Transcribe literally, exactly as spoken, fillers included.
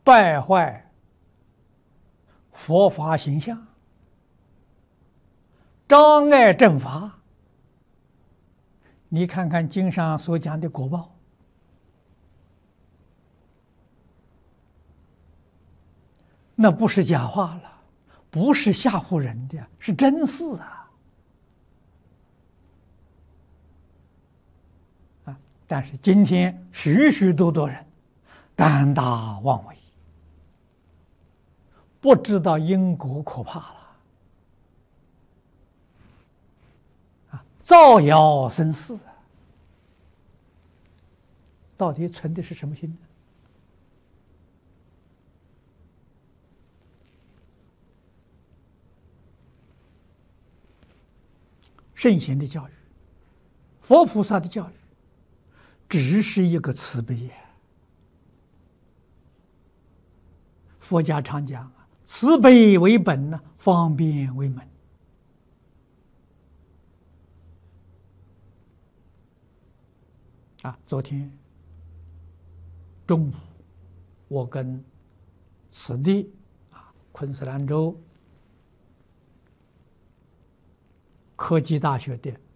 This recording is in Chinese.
败坏佛法形象，障碍正法。你看看经上所讲的果报，那不是假话了，不是吓唬人的，是真事啊！啊！但是今天许许多多人胆大妄为，不知道因果可怕了啊！造谣生事啊！到底存的是什么心呢？圣贤的教育，佛菩萨的教育，只是一个慈悲呀。佛家常讲啊，慈悲为本呢，方便为门。啊，昨天中午，我跟此地啊昆士兰州科技大学的